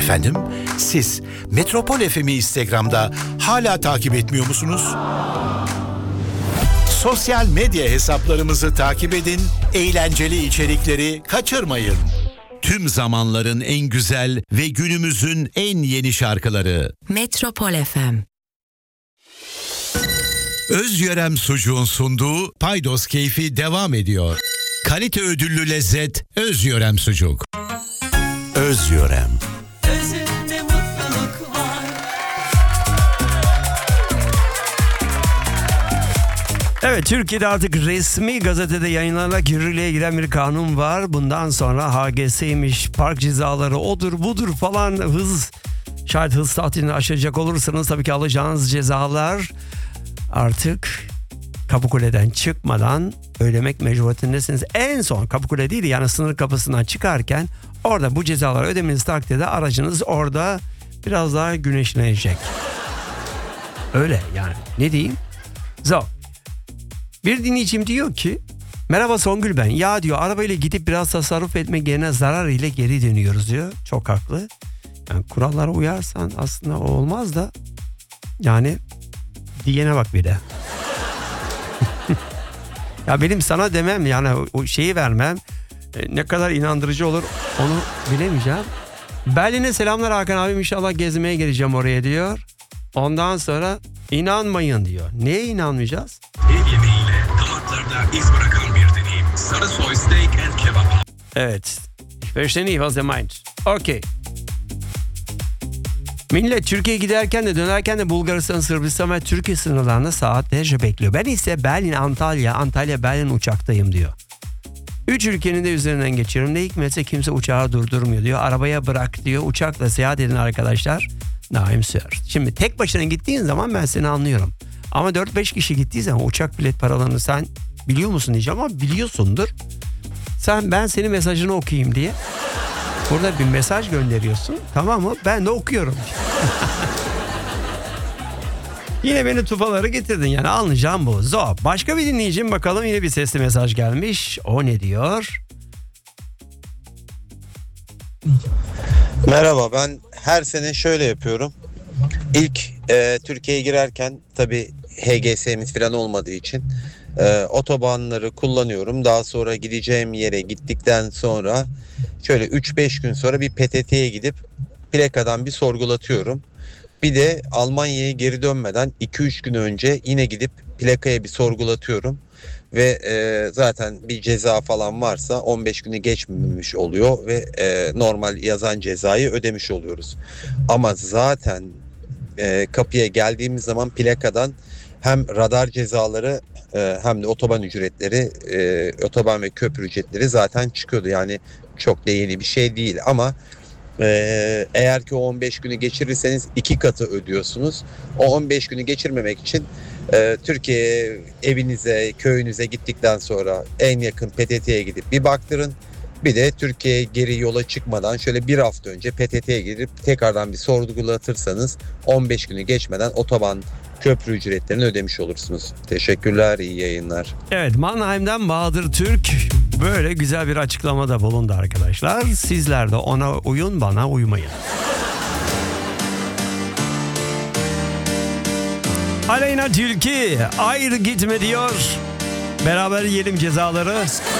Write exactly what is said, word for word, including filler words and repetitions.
Efendim, siz Metropol F M'i Instagram'da hala takip etmiyor musunuz? Sosyal medya hesaplarımızı takip edin, eğlenceli içerikleri kaçırmayın. Tüm zamanların en güzel ve günümüzün en yeni şarkıları. Metropol F M. Özyörem Sucuğun sunduğu Paydos Keyfi devam ediyor. Kalite ödüllü lezzet Özyörem Sucuk. Özyörem. Özünde mutluluk var. Evet, Türkiye'de artık resmi gazetede yayınlanarak yürürlüğe giren bir kanun var. Bundan sonra H G S'ymiş, park cezaları odur budur falan, hız şayet hız tatilini aşacak olursanız tabii ki alacağınız cezalar artık Kapıkule'den çıkmadan ödemek mecburiyetindesiniz. En son Kapıkule değil, yani sınır kapısından çıkarken orada bu cezaları ödemeniz takdirde aracınız orada biraz daha güneşlenecek. Öyle yani, ne diyeyim? So, bir dinleyicim diyor ki, merhaba Songül ben. Ya diyor, arabayla gidip biraz tasarruf etmek yerine zarar ile geri dönüyoruz diyor. Çok haklı. Yani kurallara uyarsan aslında o olmaz da, yani diyene bak bir de. Ya benim sana demem, yani o şeyi vermem ne kadar inandırıcı olur onu bilemeyeceğim. Berlin'e selamlar Hakan abim, inşallah gezmeye geleceğim oraya diyor. Ondan sonra inanmayın diyor. Neye inanmayacağız? Ev yemeğiyle damaklarda iz bırakan bir deneyim. Sarısoy Steak and Kebap. Evet. Verstehen Sie, was er meint. Okey. Millet Türkiye'ye giderken de dönerken de Bulgaristan, Sırbistan ve Türkiye sınırlarında saatlerce bekliyor. Ben ise Berlin, Antalya, Antalya, Berlin uçaktayım diyor. Üç ülkenin de üzerinden geçiyorum. Ne hikmetse kimse uçağı durdurmuyor diyor. Arabaya bırak diyor. Uçakla seyahat edin arkadaşlar. Naim Süer. Şimdi tek başına gittiğin zaman ben seni anlıyorum. Ama dört beş kişi gittiği zaman uçak bilet paralarını sen biliyor musun diyeceğim, ama biliyorsundur. Sen, ben senin mesajını okuyayım diye burada bir mesaj gönderiyorsun, tamam mı? Ben de okuyorum. Yine beni tufaları getirdin, yani anlayacağım bu. Zo, başka bir dinleyicim bakalım, yine bir sesli mesaj gelmiş. O ne diyor? Merhaba, ben her sene şöyle yapıyorum. İlk e, Türkiye'ye girerken tabii H G S'miz falan olmadığı için e, otobanları kullanıyorum. Daha sonra gideceğim yere gittikten sonra şöyle üç beş gün sonra bir P T T'ye gidip plakadan bir sorgulatıyorum. Bir de Almanya'ya geri dönmeden iki üç gün önce yine gidip plakaya bir sorgulatıyorum. Ve e, zaten bir ceza falan varsa on beş günü geçmemiş oluyor ve e, normal yazan cezayı ödemiş oluyoruz. Ama zaten e, kapıya geldiğimiz zaman plakadan hem radar cezaları e, hem de otoban ücretleri, e, otoban ve köprü ücretleri zaten çıkıyordu. Yani çok da yeni bir şey değil ama e, eğer ki o on beş günü geçirirseniz iki katı ödüyorsunuz. O on beş günü geçirmemek için e, Türkiye evinize, köyünüze gittikten sonra en yakın P T T'ye gidip bir baktırın. Bir de Türkiye'ye geri yola çıkmadan şöyle bir hafta önce P T T'ye gidip tekrardan bir sorgulatırsanız on beş günü geçmeden otoban köprü ücretlerini ödemiş olursunuz. Teşekkürler, iyi yayınlar. Evet, Mannheim'den Bahadır Türk böyle güzel bir açıklamada bulundu arkadaşlar. Sizler de ona uyun, bana uymayın. Aleyna Tilki ayrı gitme diyor. Beraber yiyelim cezaları.